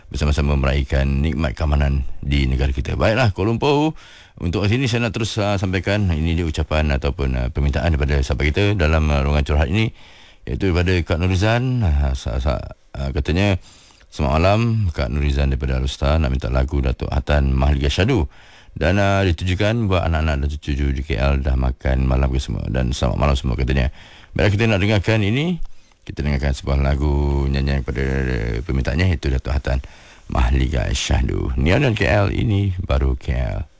bersama-sama meraihkan nikmat keamanan di negara kita. Baiklah, Kuala Lumpur, untuk sini saya nak terus sampaikan ini dia ucapan ataupun permintaan daripada sahabat kita dalam ruangan curhat ini, iaitu daripada Kak Nurizan. Katanya, selamat malam Kak Nurizan daripada Al-Usta, nak minta lagu Datuk Hatan Mahligai Syahdu, dan ditujukan buat anak-anak dan cucu di KL dah makan malam ke semua, dan selamat malam semua katanya. Baiklah, kita nak dengarkan ini. Kita dengarkan sebuah lagu nyanyian kepada permintaannya, iaitu Datuk Hatan Mahligai Syahdu. Nian dan KL, ini baru KL.